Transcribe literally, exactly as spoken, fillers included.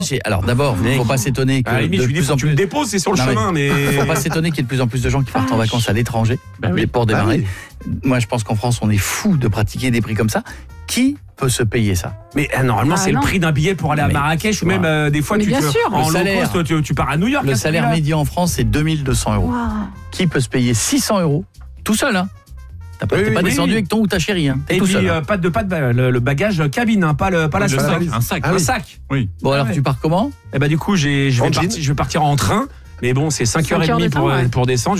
Alors d'abord, il ne faut pas s'étonner que à la limite, de je lui dis, plus faut en que tu me plus... déposes, c'est sur le Non, chemin, mais... Il ne faut pas s'étonner qu'il y ait de plus en plus de gens qui partent en vacances à l'étranger, Bah oui. les ports des Bah Marais. oui. Moi, je pense qu'en France, on est fou de pratiquer des prix comme ça. Qui peut se payer ça? Mais euh, normalement, Ah, c'est non. le prix d'un billet pour aller à Mais, Marrakech, ou tu même vois. euh, des fois, Mais tu bien te- sûr. en Le low salaire. cost, tu, tu pars à New York. Le à ce salaire prix-là. médian en France, c'est deux mille deux cents euros. Wow. Qui peut se payer six cents euros tout seul, hein? T'as pas, Oui, t'es oui, pas oui. descendu avec ton ou ta chérie, hein? T'es Et tout puis, seul. euh, pas de, pas de le, le bagage cabine, hein, pas, le, pas la Le sac. sac, un sac. Un sac. Oui. Bon, Ah alors ouais. tu pars comment? Et bah, du coup, j'ai, je, vais En jean. partir, je vais partir en train. Mais bon, c'est cinq heures Cinq heures de trente pour, temps, ouais. pour descendre.